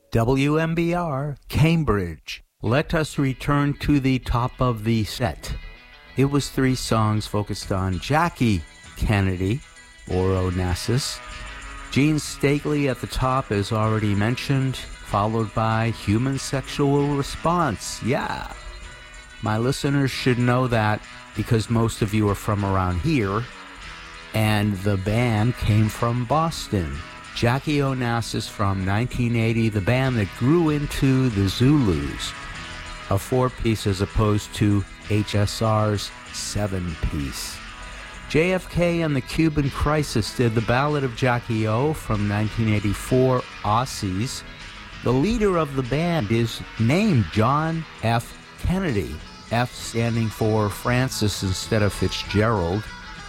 WMBR, Cambridge. Let us return to the top of the set. It was 3 songs focused on Jackie Kennedy, or Onassis. Gene Stagley at the top, as already mentioned, followed by Human Sexual Response. Yeah, my listeners should know that because most of you are from around here, and the band came from Boston. Jackie Onassis from 1980, the band that grew into the Zulus, a 4-piece as opposed to HSR's 7-piece. JFK and the Cuban Crisis did the Ballad of Jackie O from 1984, Aussies. The leader of the band is named John F. Kennedy, F standing for Francis instead of Fitzgerald.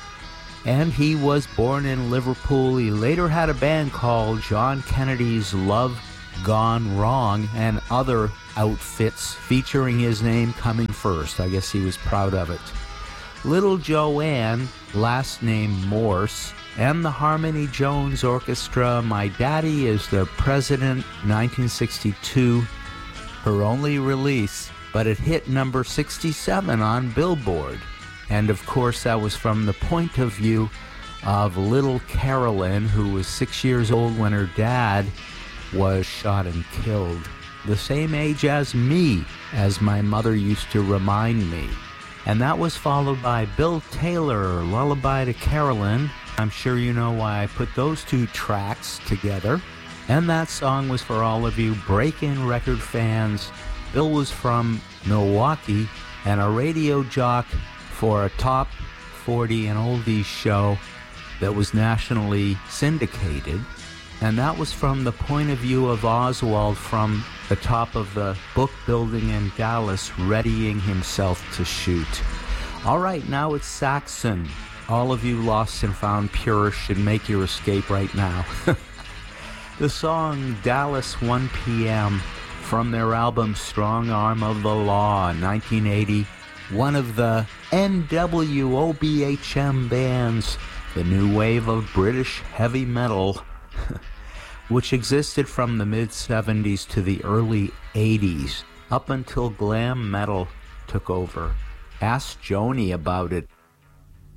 And he was born in Liverpool. He later had a band called John Kennedy's Love Gone Wrong and other outfits featuring his name coming first. I guess he was proud of it. Little Joanne, last name Morse, and the Harmony Jones Orchestra, My Daddy is the President, 1962, her only release, but it hit number 67 on Billboard. And of course, that was from the point of view of little Carolyn, who was 6 years old when her dad was shot and killed. The same age as me, as my mother used to remind me. And that was followed by Bill Taylor, Lullaby to Carolyn. I'm sure you know why I put those 2 tracks together. And that song was for all of you break-in record fans. Bill was from Milwaukee and a radio jock for a top 40 and oldies show that was nationally syndicated. And that was from the point of view of Oswald from the top of the book building in Dallas, readying himself to shoot. All right, now it's Saxon. All of you lost and found purists should make your escape right now. The song Dallas 1 p.m. from their album Strong Arm of the Law, 1980. One of the NWOBHM bands, the new wave of British heavy metal, which existed from the mid-70s to the early 80s, up until glam metal took over. Ask Joni about it.